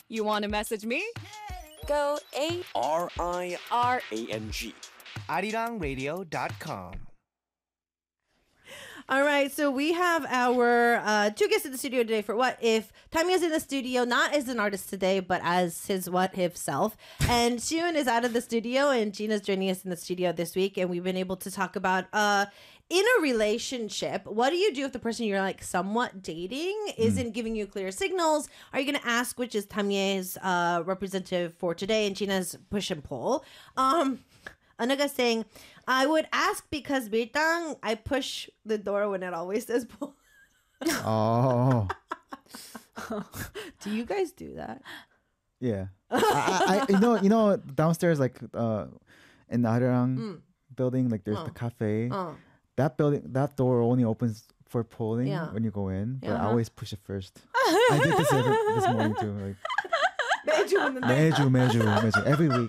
You want to message me? Go RIRANG. arirang.radio.com. All right, so we have our two guests in the studio today for What If. Tamiya's in the studio, not as an artist today, but as his What If self. And Shion is out of the studio, and Gina's joining us in the studio this week. And we've been able to talk about in a relationship, what do you do if the person you're like somewhat dating isn't giving you clear signals? Are you going to ask which is Tamiya's representative for today and Gina's push and pull? Anaga saying, I would ask because Bitang, I push the door when it always says pull. Oh, Do you guys do that? yeah. You know, downstairs, like in the Arirang building, like there's the cafe. That door only opens for pulling when you go in, but I always push it first. I did this morning too. Like 매주, every week.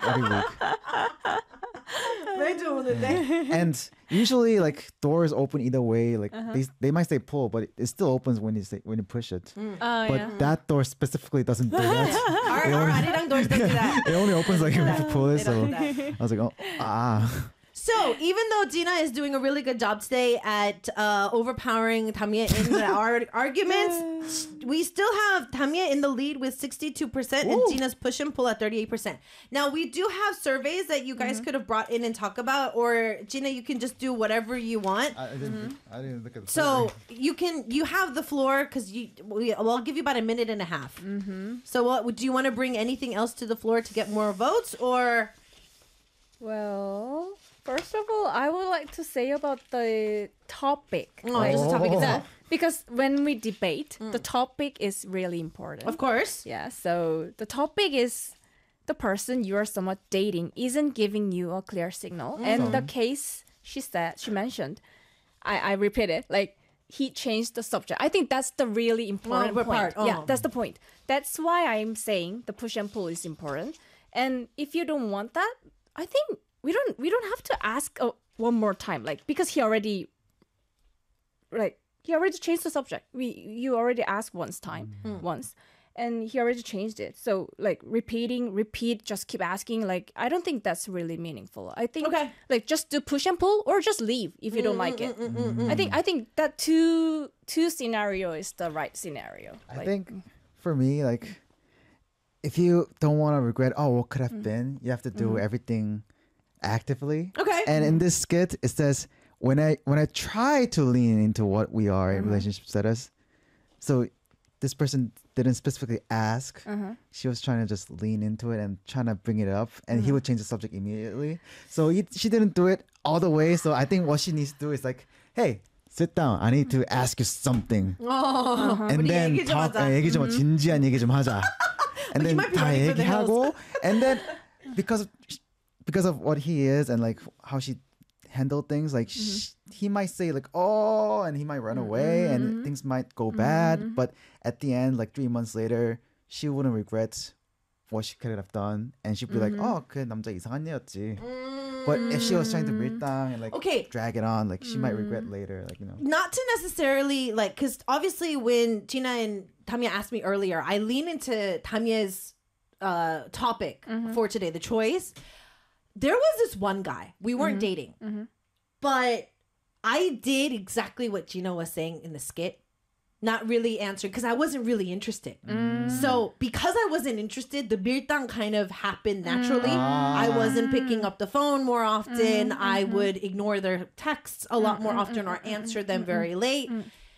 And usually, like doors open either way. Like they might say pull, but it still opens when you push it. But that door specifically doesn't do that. Our Arirang doors don't do that. It only opens like if you pull it. So do that. I was like, So even though Gina is doing a really good job today at overpowering Tamiya in the arguments, we still have Tamiya in the lead with 62% and Gina's push and pull at 38%. Now we do have surveys that you guys could have brought in and talk about, or Gina, you can just do whatever you want. I didn't look at the So survey. you have the floor because I'll give you about a minute and a half. So do you want to bring anything else to the floor to get more votes, or? Well, first of all, I would like to say about the topic. Just the topic itself. Because when we debate, the topic is really important. Of course. Yeah, so the topic is the person you are somewhat dating isn't giving you a clear signal. And the case she mentioned, I repeat it, like he changed the subject. I think that's the really important point. Yeah, that's the point. That's why I'm saying the push and pull is important. And if you don't want that, I think we don't have to ask one more time, like, because he already changed the subject. You already asked once, and he already changed it. So like repeat, just keep asking. Like I don't think that's really meaningful. I think like just do push and pull or just leave if you don't like it. I think that two scenario is the right scenario. I think for me, like if you don't want to regret, what could have been, you have to do everything actively. Okay. And in this skit, it says when I try to lean into what we are in relationship status, so this person didn't specifically ask. She was trying to just lean into it and trying to bring it up, and he would change the subject immediately. So she didn't do it all the way. So I think what she needs to do is like, hey, sit down. I need to ask you something. And then 얘기 좀 talk. 하자. 얘기 좀 진지한 얘기 좀 하자. And then might be 다 running for the 얘기하고, and then because of what he is and like how she handled things, like he might say like and he might run away and things might go bad, but at the end, like 3 months later, she wouldn't regret what she could have done, and she'd be like, 그 남자 이상한 애였지. But if she was trying to 밀당 and like drag it on, like she might regret later, like, you know. Not to necessarily like, because obviously when Gina and Tamiya asked me earlier, I lean into Tamiya's topic for today, the choice. There was this one guy, we weren't dating, but I did exactly what Gina was saying in the skit. Not really answered because I wasn't really interested. So because I wasn't interested, the 밀당 kind of happened naturally. I wasn't picking up the phone more often. I would ignore their texts a lot more often or answer them very late.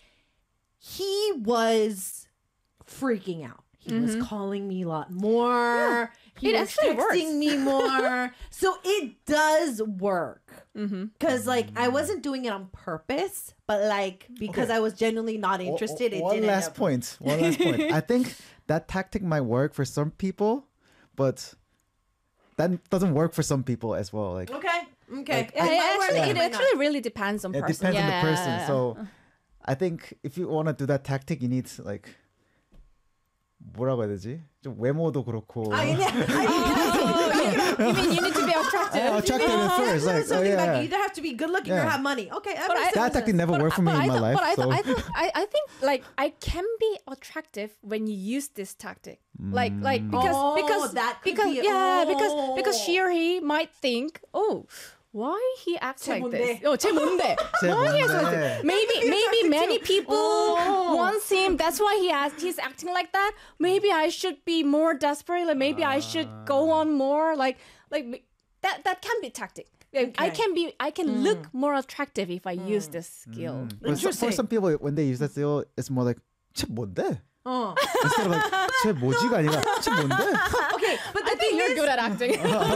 He was freaking out. He was calling me a lot more. He was texting me more. So it does work. Because like I wasn't doing it on purpose, but like because I was genuinely not interested, it One didn't. last point. I think that tactic might work for some people, but that doesn't work for some people as well. Like Okay. It actually really depends on it person. depends on the person. So I think if you want to do that tactic, you need to like 뭐라고 해야 되지? 좀 외모도 그렇고. 아, yeah. You mean you need to be attractive? attractive at first. Like, Something yeah. like you either have to be good looking or Yeah. have money. Okay, that But makes That sense. tactic never worked for me in my life. So. I think like I can be attractive when you use this tactic. Like because Oh, because that could because be- yeah oh. because she or he might think, oh, why he acts 쟤 like 뭔데? this? Oh, 쟤 뭔데? 쟤 Why he acts like 뭔데? this? Maybe many people Oh. wants him. That's why he's acting like that. Maybe I should be more desperate. Like maybe I should go on more. Like that can be tactic. Like, Okay. I can look more attractive if I use this skill. But for some people, when they use that skill, it's more like 쟤 뭔데? Oh. Instead of like 쟤 뭐지가 아니라 쟤 뭔데? Okay, but the I think thing you're is, good at acting.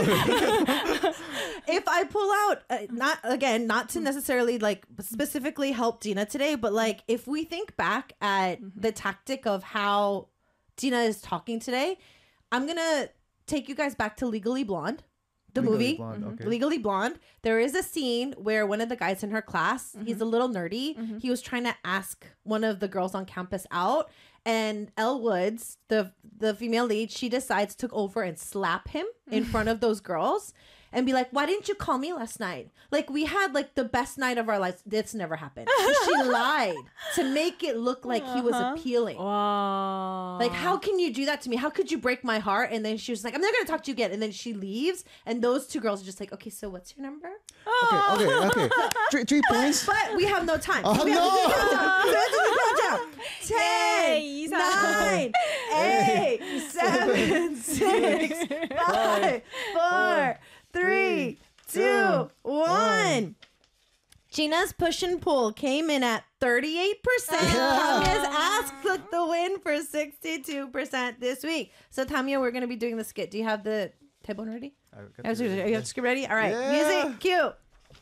if I pull out, not to necessarily like specifically help Dina today, but like if we think back at the tactic of how Dina is talking today, I'm gonna take you guys back to Legally Blonde, the Legally movie. Blonde, okay. Legally Blonde. There is a scene where one of the guys in her class, he's a little nerdy. He was trying to ask one of the girls on campus out, and Elle Woods, the female lead, she decides to go over and slap him in front of those girls and be like, "Why didn't you call me last night? Like we had like the best night of our lives. This never happened." She lied to make it look like he was appealing. Wow. Like, how can you do that to me? How could you break my heart? And then she was like, "I'm never gonna talk to you again." And then she leaves, and those two girls are just like, "Okay, so what's your number?" Okay. Three points. But we have no time. Oh, We have no! to 10, Yay, 9, 8, 7, 6, 5, 4, 3, 2, 1. Gina's push and pull came in at 38%. Tamia's ask took the win for 62% this week. So Tamia, we're going to be doing the skit. Do you have the tape ready? Are you have the script ready? All right. Yeah. Music, cue.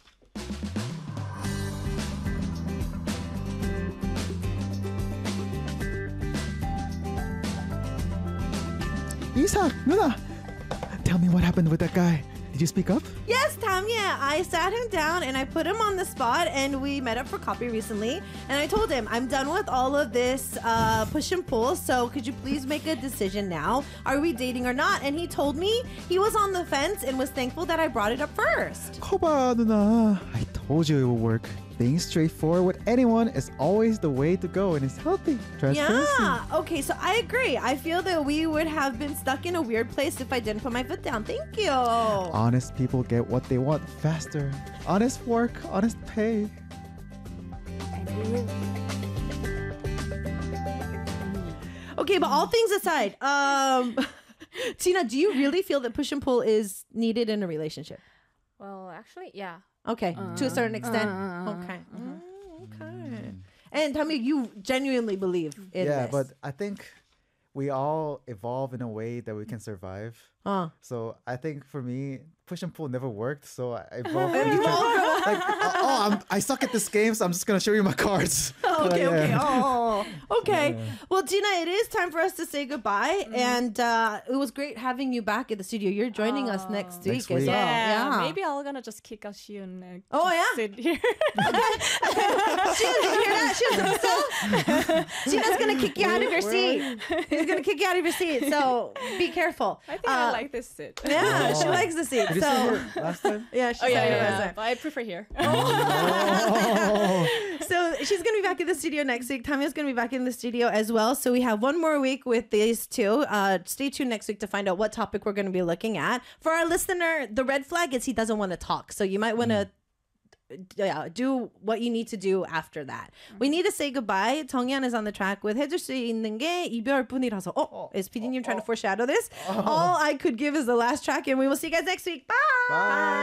Isak, 누나, tell me what happened with that guy. Did you speak up? Yes, Tamia. I sat him down and I put him on the spot, and we met up for coffee recently. And I told him, I'm done with all of this push and pull. So could you please make a decision now? Are we dating or not? And he told me he was on the fence and was thankful that I brought it up first. 거봐, 누나. I told you it would work. Being straightforward with anyone is always the way to go, and it's healthy. Transparency. Yeah. Okay, so I agree. I feel that we would have been stuck in a weird place if I didn't put my foot down. Thank you. Honest people get what they want faster. Honest work, honest pay. Okay, but all things aside, Tina, do you really feel that push and pull is needed in a relationship? Well, actually, yeah. Okay, to a certain extent. Okay. Okay. And tell me, you genuinely believe in Yeah, this? but I think we all evolve in a way that we can survive. So I think for me, push and pull never worked. So I evolved. I suck at this game, so I'm just gonna show you my cards. Okay, okay. Yeah. Oh, okay. Well, Gina, it is time for us to say goodbye, and it was great having you back at the studio. You're joining us next week Next as week. well. Yeah, Yeah. maybe I'm gonna just kick out Shion and Oh, just yeah? sit here. Sheila, did you hear that? Sheila, Gina's gonna kick you out of your seat. She's gonna kick you out of your seat. So be careful. I think I like this sit. Yeah, she likes the seat. Did you So sit here last time? yeah, she Oh yeah, said it yeah, was but I prefer here. So she's going to be back in the studio next week. Tamia's going to be back in the studio as well. So we have one more week with these two. Stay tuned next week to find out what topic we're going to be looking at. For our listener, the red flag is he doesn't want to talk. So you might want to do what you need to do after that. We need to say goodbye. 정연 is on the track with 해줄 수 있는 게 이별뿐이라서. Is PD님 trying to foreshadow this? All I could give is the last track, and we will see you guys next week. Bye. Bye.